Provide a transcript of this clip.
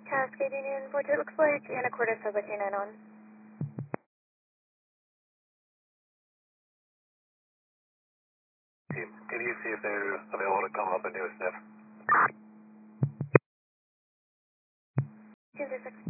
Cascade Union 42, it looks like Anacortes has a K9 on. Team, can you see if they're available to come up and do a sniff? 236.